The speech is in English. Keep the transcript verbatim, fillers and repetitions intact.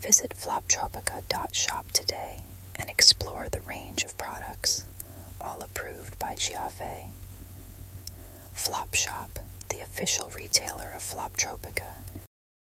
Visit floptropica dot shop today and explore the range of products, all approved by Giave. Flop Shop, the official retailer of Floptropica,